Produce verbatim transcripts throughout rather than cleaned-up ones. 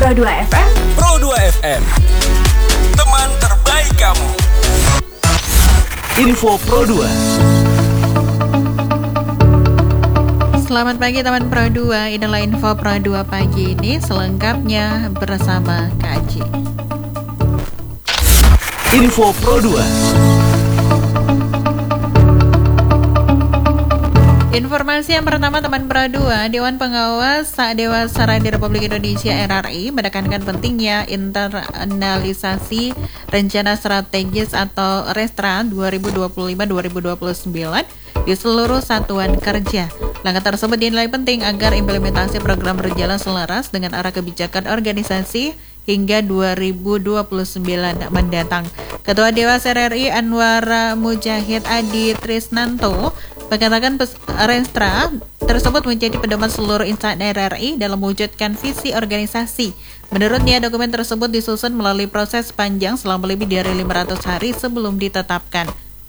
Pro dua F M. Pro dua F M, teman terbaik kamu. Info Pro dua. Selamat pagi teman Pro dua, inilah info Pro dua pagi ini selengkapnya bersama Kak Aji. Info Pro dua. Informasi yang pertama teman Pro dua, Dewan Pengawas Dewasa Radio Republik Indonesia R R I menekankan pentingnya internalisasi rencana strategis atau Restra dua ribu dua puluh lima dua ribu dua puluh sembilan di seluruh satuan kerja. Langkah tersebut dinilai penting agar implementasi program berjalan selaras dengan arah kebijakan organisasi hingga dua ribu dua puluh sembilan mendatang. Ketua Dewas R R I Anwar Mujahid Adi Trisnanto mengatakan Restra tersebut menjadi pedoman seluruh insan R R I dalam mewujudkan visi organisasi. Menurutnya, dokumen tersebut disusun melalui proses panjang selama lebih dari lima ratus hari sebelum ditetapkan.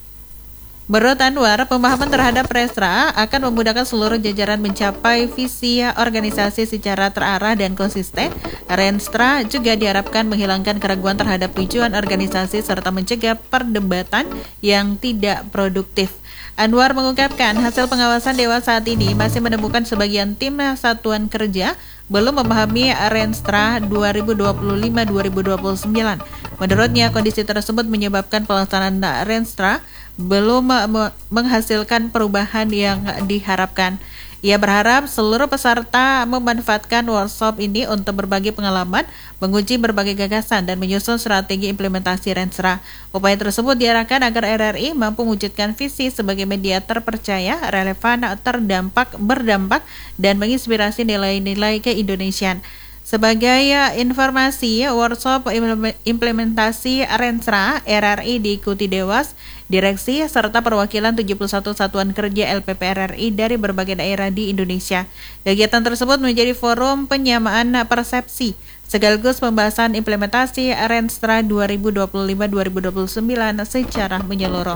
Menurut Anwar, pemahaman terhadap Restra akan memudahkan seluruh jajaran mencapai visi organisasi secara terarah dan konsisten. Restra juga diharapkan menghilangkan keraguan terhadap tujuan organisasi serta mencegah perdebatan yang tidak produktif. Anwar mengungkapkan hasil pengawasan Dewas saat ini masih menemukan sebagian tim satuan kerja belum memahami Restra dua ribu dua puluh lima dua ribu dua puluh sembilan. Menurutnya, kondisi tersebut menyebabkan pelaksanaan Restra belum menghasilkan perubahan yang diharapkan. Ia berharap seluruh peserta memanfaatkan workshop ini untuk berbagi pengalaman, menguji berbagai gagasan, dan menyusun strategi implementasi Restra. Upaya tersebut diarahkan agar R R I mampu mewujudkan visi sebagai media terpercaya, relevan, terdampak, berdampak, dan menginspirasi nilai-nilai keindonesiaan. Sebagai informasi, workshop implementasi Restra R R I diikuti Dewas, direksi, serta perwakilan tujuh puluh satu satuan kerja L P P R R I dari berbagai daerah di Indonesia. Kegiatan tersebut menjadi forum penyamaan persepsi, sekaligus pembahasan implementasi Restra dua ribu dua puluh lima dua ribu dua puluh sembilan secara menyeluruh.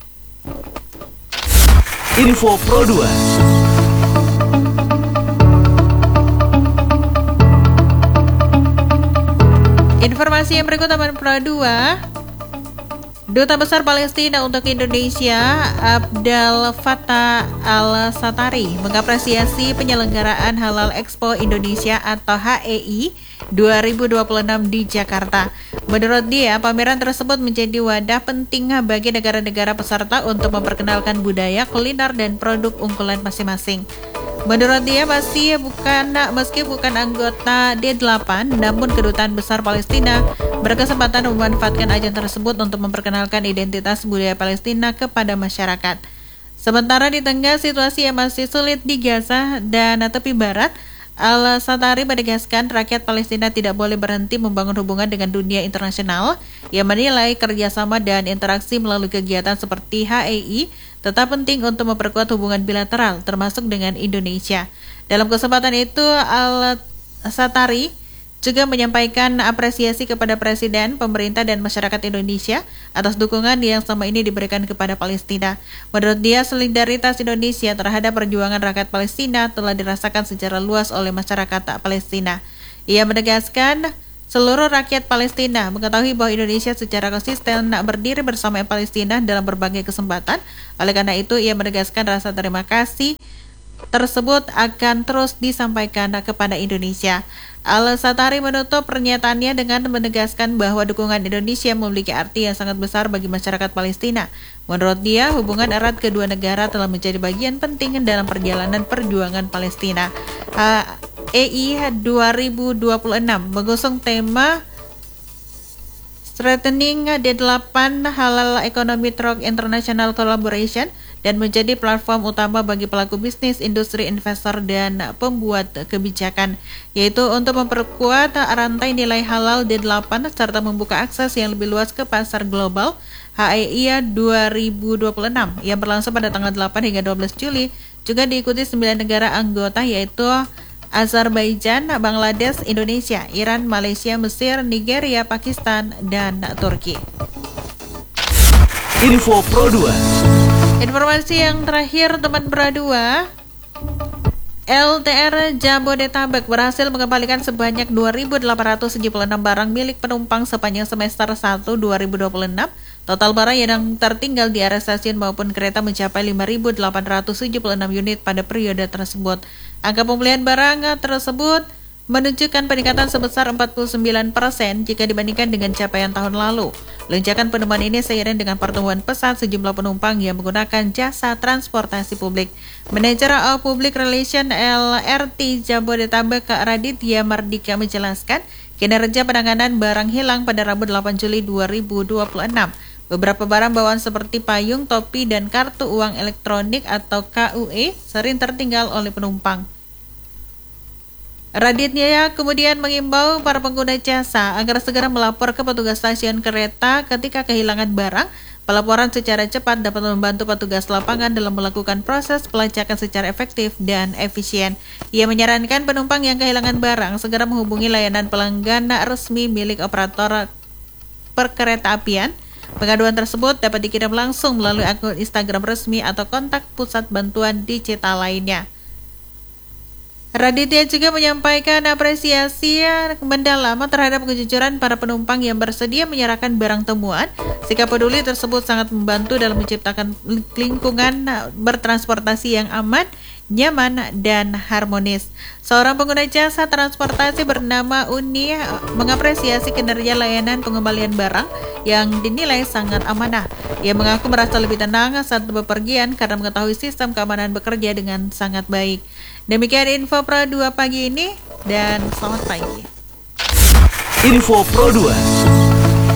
Info Pro dua. Informasi yang berikut teman Pro dua, Duta Besar Palestina untuk Indonesia Abdel Fattah Al-Satari mengapresiasi penyelenggaraan Halal Expo Indonesia atau H E I dua ribu dua puluh enam di Jakarta. Menurut dia, pameran tersebut menjadi wadah penting bagi negara-negara peserta untuk memperkenalkan budaya, kuliner, dan produk unggulan masing-masing. Menurut dia, masih bukan meski bukan anggota D delapan, namun Kedutaan Besar Palestina berkesempatan memanfaatkan ajang tersebut untuk memperkenalkan identitas budaya Palestina kepada masyarakat. Sementara di tengah situasi yang masih sulit di Gaza dan tepi barat, Al-Satari menegaskan rakyat Palestina tidak boleh berhenti membangun hubungan dengan dunia internasional. Ia menilai kerjasama dan interaksi melalui kegiatan seperti H E I tetap penting untuk memperkuat hubungan bilateral, termasuk dengan Indonesia. Dalam kesempatan itu, Al-Satari juga menyampaikan apresiasi kepada Presiden, pemerintah, dan masyarakat Indonesia atas dukungan yang selama ini diberikan kepada Palestina. Menurut dia, solidaritas Indonesia terhadap perjuangan rakyat Palestina telah dirasakan secara luas oleh masyarakat Palestina. Ia menegaskan seluruh rakyat Palestina mengetahui bahwa Indonesia secara konsisten berdiri bersama Palestina dalam berbagai kesempatan. Oleh karena itu, ia menegaskan rasa terima kasih tersebut akan terus disampaikan kepada Indonesia. Al-Satari menutup pernyataannya dengan menegaskan bahwa dukungan Indonesia memiliki arti yang sangat besar bagi masyarakat Palestina. Menurut dia, hubungan erat kedua negara telah menjadi bagian penting dalam perjalanan perjuangan Palestina. H E I dua ribu dua puluh enam mengusung tema Strengthening D delapan Halal Economy Through International Collaboration dan menjadi platform utama bagi pelaku bisnis, industri, investor, dan pembuat kebijakan, yaitu untuk memperkuat rantai nilai halal D delapan serta membuka akses yang lebih luas ke pasar global. H E I dua ribu dua puluh enam yang berlangsung pada tanggal delapan hingga dua belas Juli juga diikuti sembilan negara anggota, yaitu Azerbaijan, Bangladesh, Indonesia, Iran, Malaysia, Mesir, Nigeria, Pakistan, dan Turki. Info Pro dua. Informasi yang terakhir teman Pro dua, L T R Jabodetabek berhasil mengembalikan sebanyak dua ribu delapan ratus tujuh puluh enam barang milik penumpang sepanjang semester satu dua ribu dua puluh enam. Total barang yang tertinggal di area stasiun maupun kereta mencapai lima ribu delapan ratus tujuh puluh enam unit pada periode tersebut. Angka pembelian barang tersebut menunjukkan peningkatan sebesar empat puluh sembilan persen jika dibandingkan dengan capaian tahun lalu. Lonjakan penumpang ini seiring dengan pertumbuhan pesat sejumlah penumpang yang menggunakan jasa transportasi publik. Manajer Public Relation L R T Jabodetabek Raditya Mardika menjelaskan, kinerja penanganan barang hilang pada Rabu delapan Juli dua ribu dua puluh enam. Beberapa barang bawaan seperti payung, topi, dan kartu uang elektronik atau K U E sering tertinggal oleh penumpang. Raditya kemudian mengimbau para pengguna jasa agar segera melapor ke petugas stasiun kereta ketika kehilangan barang. Pelaporan secara cepat dapat membantu petugas lapangan dalam melakukan proses pelacakan secara efektif dan efisien. Ia menyarankan penumpang yang kehilangan barang segera menghubungi layanan pelanggan resmi milik operator perkeretaapian. Pengaduan tersebut dapat dikirim langsung melalui akun Instagram resmi atau kontak pusat bantuan digital lainnya. Raditya juga menyampaikan apresiasi mendalam terhadap kejujuran para penumpang yang bersedia menyerahkan barang temuan. Sikap peduli tersebut sangat membantu dalam menciptakan lingkungan bertransportasi yang aman, nyaman, dan harmonis. Seorang pengguna jasa transportasi bernama Uni mengapresiasi kinerja layanan pengembalian barang yang dinilai sangat amanah. Ia mengaku merasa lebih tenang saat bepergian karena mengetahui sistem keamanan bekerja dengan sangat baik. Demikian info Pro dua pagi ini dan selamat pagi. Info Pro dua.